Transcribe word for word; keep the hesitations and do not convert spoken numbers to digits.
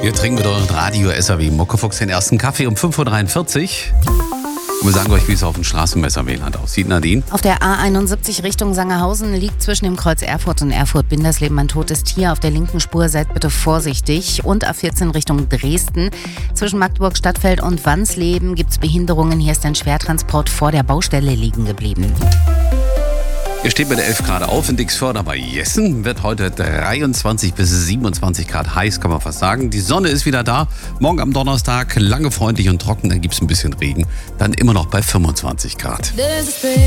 Wir trinken mit eurem Radio S R W Muckefuchs den ersten Kaffee um fünf Uhr dreiundvierzig. Und wir sagen euch, wie es auf dem Straßenmesser Wieland aussieht. Nadine? Auf der A einundsiebzig Richtung Sangerhausen liegt zwischen dem Kreuz Erfurt und Erfurt-Bindersleben ein totes Tier. Auf der linken Spur seid bitte vorsichtig. Und A vierzehn Richtung Dresden. Zwischen Magdeburg-Stadtfeld und Wansleben gibt es Behinderungen. Hier ist ein Schwertransport vor der Baustelle liegen geblieben. Ihr steht mit der elf Grad auf in Dixförder bei Jessen. Wird heute dreiundzwanzig bis siebenundzwanzig Grad heiß, kann man fast sagen. Die Sonne ist wieder da. Morgen am Donnerstag lange freundlich und trocken. Dann gibt es ein bisschen Regen. Dann immer noch bei fünfundzwanzig Grad.